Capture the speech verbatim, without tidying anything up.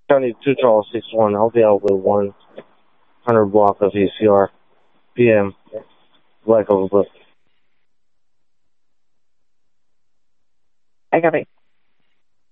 County two Charles six one. I'll be out with one hundred block of E C R. P M. Black Overbook. I got it.